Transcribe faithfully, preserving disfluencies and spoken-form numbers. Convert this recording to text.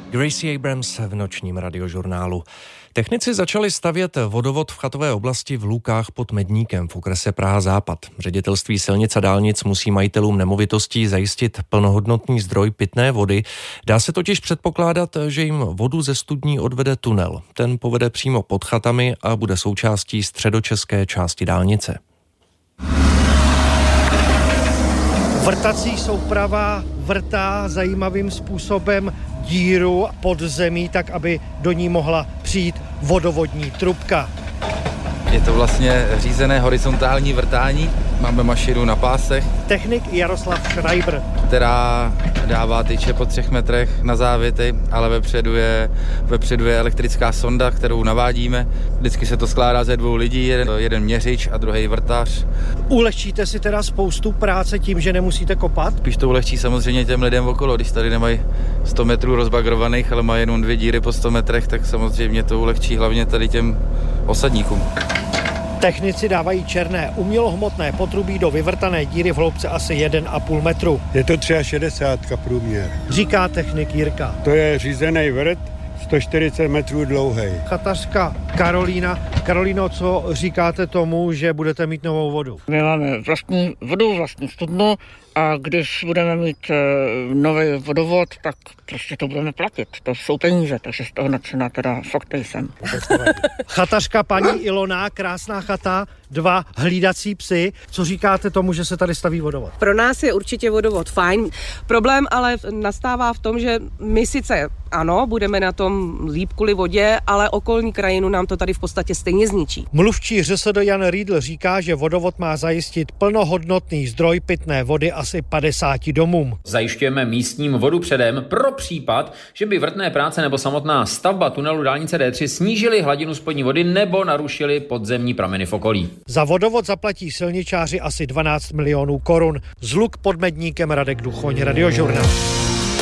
Gracie Abrams v nočním radiožurnálu. Technici začali stavět vodovod v chatové oblasti v Lukách pod Medníkem v okrese Praha Západ. Ředitelství silnic a dálnic musí majitelům nemovitostí zajistit plnohodnotný zdroj pitné vody. Dá se totiž předpokládat, že jim vodu ze studní odvede tunel. Ten povede přímo pod chatami a bude součástí středočeské části dálnice. Vrtací souprava vrtá zajímavým způsobem díru pod zemí, tak aby do ní mohla přijít vodovodní trubka. Je to vlastně řízené horizontální vrtání. Máme mašinu na pásech. Technik Jaroslav Schreiber, která dává tyče po třech metrech na závěty, ale vepředu je, vepředu je elektrická sonda, kterou navádíme. Vždycky se to skládá ze dvou lidí, jeden, jeden měřič a druhý vrtař. Ulehčíte si teda spoustu práce tím, že nemusíte kopat? Spíš to ulehčí samozřejmě těm lidem okolo, když tady nemají sto metrů rozbagrovaných, ale mají jenom dvě díry po sto metrech, tak samozřejmě to ulehčí hlavně tady těm osadníkům. Technici dávají černé umělohmotné potrubí do vyvrtané díry v hloubce asi jeden a půl metru. Je to šedesát tři průměr. Říká technik Jirka. To je řízený vrt, sto čtyřicet metrů dlouhý. Chatařka Karolína. Karolíno, co říkáte tomu, že budete mít novou vodu? My máme vlastní vodu, vlastní studnu a když budeme mít e, nový vodovod, tak prostě to budeme platit. To jsou peníze, takže z toho nadšená teda fakt jsem. Chatařka paní Ilona, krásná chata, dva hlídací psy. Co říkáte tomu, že se tady staví vodovod? Pro nás je určitě vodovod fajn. Problém ale nastává v tom, že my sice ano, budeme na tom líp kvůli vodě, ale okolní krajinu nám to tady v podstatě stejně zničí. Mluvčí ŘSD Jan Riedl říká, že vodovod má zajistit plnohodnotný zdroj pitné vody asi padesáti domům. Zajišťujeme místním vodu předem pro případ, že by vrtné práce nebo samotná stavba tunelu dálnice D tři snížily hladinu spodní vody nebo narušily podzemní prameny v okolí. Za vodovod zaplatí silničáři asi dvanáct milionů korun. Z Luk pod Medníkem Radek Duchoň, Radiožurnál.